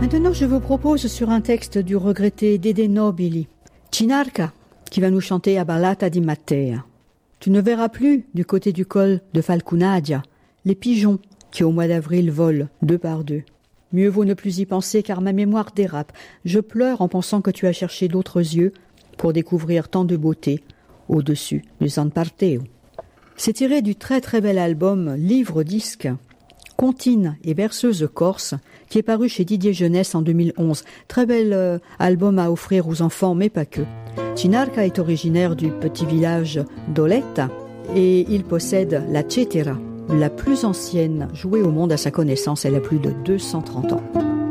Maintenant, je vous propose sur un texte du regretté Dede Nobili, Cinarca, qui va nous chanter à Ballata di Mattea. Tu ne verras plus, du côté du col de Falcunadia, les pigeons qui au mois d'avril volent 2 par 2. Mieux vaut ne plus y penser car ma mémoire dérape. Je pleure en pensant que tu as cherché d'autres yeux pour découvrir tant de beauté au-dessus du San Parteo. C'est tiré du très très bel album Livre-disque, Comptine et berceuse corse, qui est paru chez Didier Jeunesse en 2011. Très bel album à offrir aux enfants, mais pas que. Cinarca est originaire du petit village d'Oletta et il possède la cetera, la plus ancienne jouée au monde à sa connaissance. Elle a plus de 230 ans.